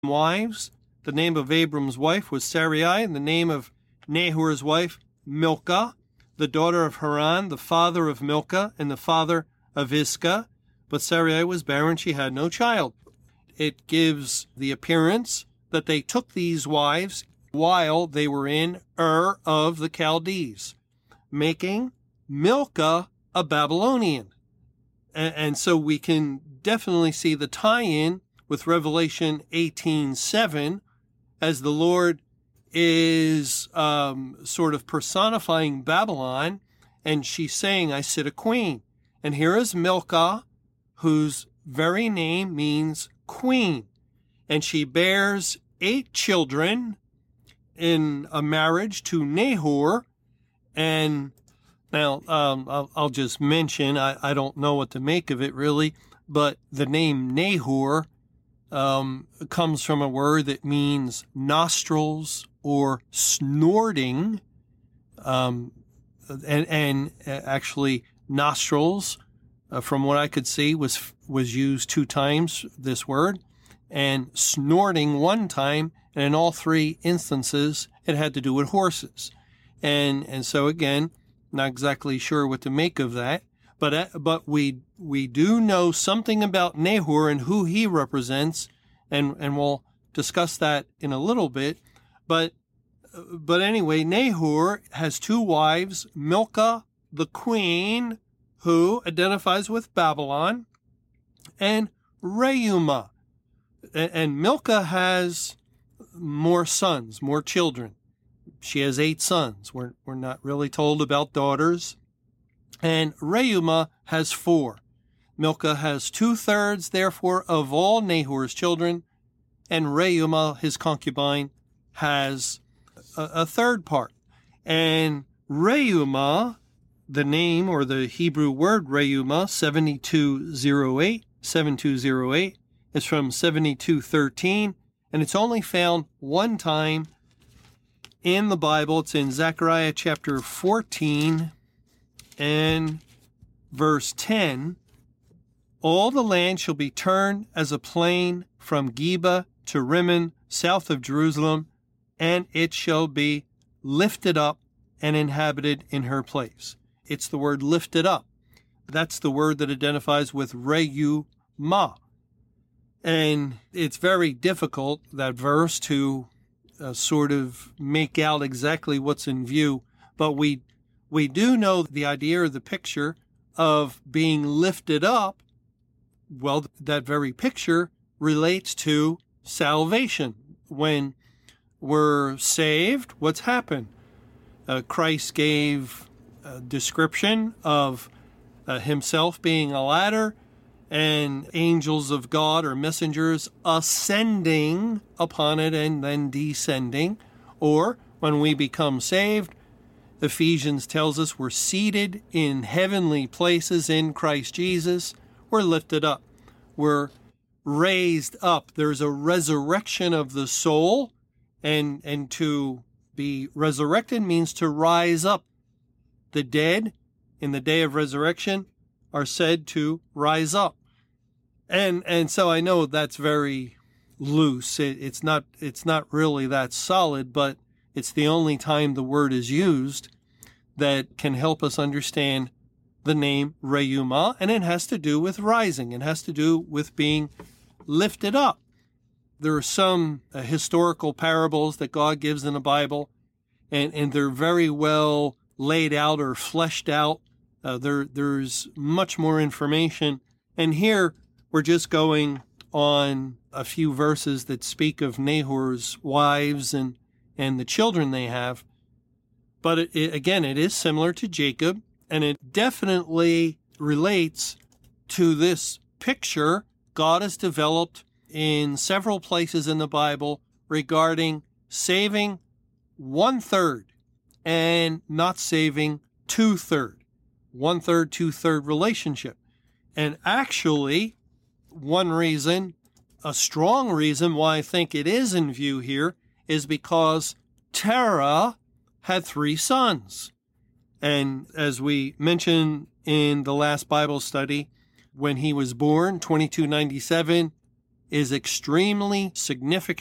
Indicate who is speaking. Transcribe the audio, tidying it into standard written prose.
Speaker 1: wives. The name of Abram's wife was Sarai, and the name of Nahor's wife, Milcah, the daughter of Haran, the father of Milcah, and the father of Iscah. But Sarai was barren, she had no child. It gives the appearance that they took these wives while they were in Ur of the Chaldees, making Milcah a Babylonian. And so we can definitely see the tie-in with Revelation 18:7, as the Lord is sort of personifying Babylon, and she's saying, I sit a queen. And here is Milcah, whose very name means queen. And she bears 8 children in a marriage to Nahor. And now I'll just mention, I don't know what to make of it really, but the name Nahor comes from a word that means nostrils or snorting, and actually nostrils, from what I could see, was used 2 times, this word, and snorting 1 time, and in all 3 instances, it had to do with horses. And so again, not exactly sure what to make of that, but we do know something about Nahor and who he represents, and we'll discuss that in a little bit. But anyway, Nahor has 2 wives, Milcah, the queen, who identifies with Babylon, and Reumah. And Milcah has more sons, more children. She has 8 sons. We're not really told about daughters. And Reumah has 4. Milcah has 2/3, therefore, of all Nahor's children, and Reumah, his concubine, has a 3rd part. And Reumah, the name or the Hebrew word Reumah, 7208, is from 7213, and it's only found 1 time in the Bible. It's in Zechariah chapter 14 and verse 10. All the land shall be turned as a plain from Geba to Rimmon, south of Jerusalem, and it shall be lifted up and inhabited in her place. It's the word lifted up. That's the word that identifies with Reumah. And it's very difficult, that verse, to sort of make out exactly what's in view. But we do know the idea or the picture of being lifted up. Well, that very picture relates to salvation. When we're saved, what's happened? Christ gave a description of himself being a ladder, and angels of God or messengers ascending upon it and then descending. Or when we become saved, Ephesians tells us we're seated in heavenly places in Christ Jesus. We're lifted up. We're raised up. There's a resurrection of the soul, and to be resurrected means to rise up. The dead in the day of resurrection are said to rise up. And so I know that's very loose. It's not really that solid, but it's the only time the word is used that can help us understand the name Reumah, and it has to do with rising. It has to do with being lifted up. There are some historical parables that God gives in the Bible, and they're very well laid out or fleshed out. There's much more information. And here we're just going on a few verses that speak of Nahor's wives and the children they have. But again, it is similar to Jacob, and it definitely relates to this picture God has developed in several places in the Bible regarding saving 1/3 and not saving 2/3. 1/3, 2/3 relationship. And actually, one reason, a strong reason why I think it is in view here, is because Terah had 3 sons. And as we mentioned in the last Bible study, when he was born, 2297, is extremely significant